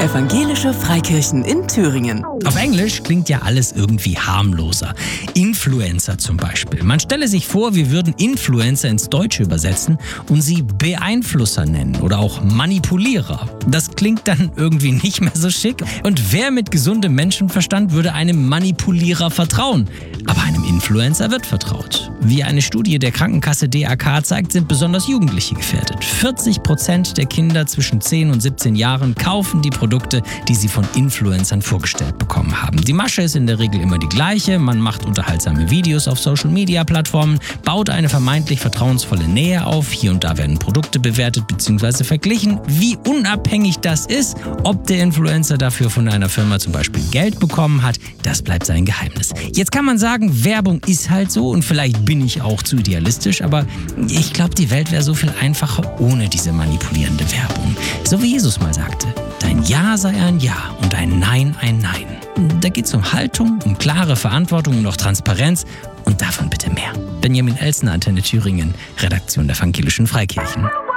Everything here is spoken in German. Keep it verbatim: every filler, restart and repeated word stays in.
Evangelische Freikirchen in Thüringen. Auf Englisch klingt ja alles irgendwie harmloser. Influencer zum Beispiel. Man stelle sich vor, wir würden Influencer ins Deutsche übersetzen und sie Beeinflusser nennen oder auch Manipulierer. Das klingt dann irgendwie nicht mehr so schick. Und wer mit gesundem Menschenverstand würde einem Manipulierer vertrauen? Aber einem Influencer wird vertraut. Wie eine Studie der Krankenkasse D A K zeigt, sind besonders Jugendliche gefährdet. vierzig Prozent der Kinder zwischen zehn und siebzehn Jahren kaufen die Produkte, die sie von Influencern vorgestellt bekommen haben. Die Masche ist in der Regel immer die gleiche. Man macht unterhaltsame Videos auf Social-Media-Plattformen, baut eine vermeintlich vertrauensvolle Nähe auf. Hier und da werden Produkte bewertet bzw. verglichen. Wie unabhängig das ist, ob der Influencer dafür von einer Firma zum Beispiel Geld bekommen hat, das bleibt sein Geheimnis. Jetzt kann man sagen, Werbung ist halt so und vielleicht bin ich auch zu idealistisch, aber ich glaube, die Welt wäre so viel einfacher ohne diese manipulierende Werbung. So wie Jesus mal sagte, dein Ja sei ein Ja und dein Nein ein Nein. Da geht es um Haltung, um klare Verantwortung und auch Transparenz und davon bitte mehr. Benjamin Elsner, Antenne Thüringen, Redaktion der Evangelischen Freikirchen.